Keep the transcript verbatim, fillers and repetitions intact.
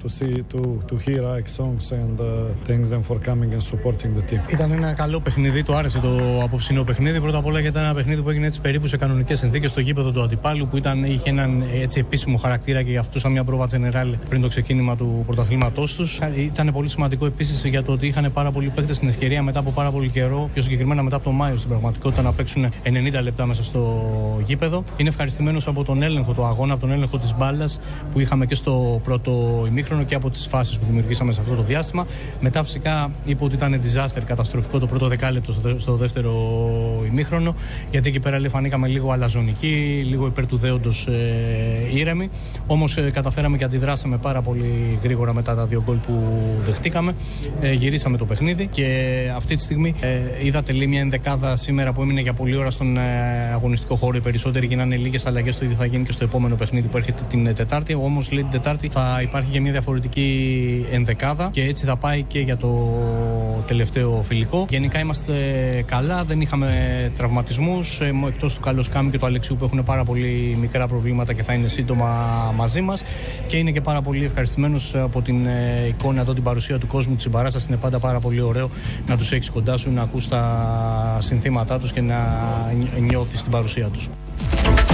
to see to to hear Ike songs and uh, thanks them for coming and supporting the team. Ήταν ένα καλό παιχνίδι, του άρεσε το απόψινό παιχνίδι. Πρώτα απ' όλα γιατί ήταν ένα παιχνίδι που έγινε έτσι περίπου σε κανονικές συνθήκες στο γήπεδο του αντιπάλου, που ήταν, είχε έναν έτσι επίσημο χαρακτήρα και γι' αυτό σαν μια πρόβα τζενεράλ πριν το ξεκίνημα του πρωταθλήματός τους. Ήταν πολύ σημαντικό επίσης για το ότι είχαν πάρα πολλοί παίκτες την ευκαιρία μετά από πάρα πολύ καιρό, πιο συγκεκριμένα μετά από τον Μάιο στην πραγματικότητα, να παίξουν ενενήντα λεπτά μέσα στο γήπεδο. Είναι ευχαριστημένος από τον έλεγχο του αγώνα, από τον έλεγχο της μπάλας που είχαμε και στο πρώτο ημίχρονο και από τις φάσεις που δημιουργήσαμε σε αυτό το διάστημα. Μετά φυσικά είπε ότι ήταν disaster, καταστροφικό το πρώτο δεκάλεπτο στο δεύτερο ημίχρονο, γιατί εκεί πέρα φανήκαμε λίγο αλαζονικοί, λίγο υπέρ του δέοντος ε, ήρεμοι. Όμως ε, καταφέραμε και αντιδράσαμε πάρα πολύ γρήγορα μετά τα δύο γκολ που δεχτήκαμε. Ε, γυρίσαμε το παιχνίδι και αυτή τη στιγμή ε, είδατε λέει μια ενδεκάδα σήμερα που έμεινε για πολλή ώρα στον ε, αγωνιστικό χώρο. Οι περισσότεροι γίνανε λίγες αλλαγές. Το ίδιο θα γίνει και στο επόμενο παιχνίδι που έρχεται την Τετάρτη. Όμως λέει την Τετάρτη θα υπάρχει και μια διαφορετική ενδεκάδα και έτσι θα πάει και για το τελευταίο φιλικό. Γενικά είμαστε καλά, δεν είχαμε τραυματισμούς εκτός του Καλοσκάμι και του Αλεξίου που έχουν πάρα πολύ μικρά προβλήματα και θα είναι σύντομα μαζί μας. Και είναι και πάρα πολύ ευχαριστημένος από την εικόνα εδώ, την παρουσία του κόσμου, της συμπαράστασης. Είναι πάντα πάρα πολύ ωραίο να τους έχεις κοντά σου, να ακούς τα συνθήματά τους και να νιώθεις την παρουσία τους.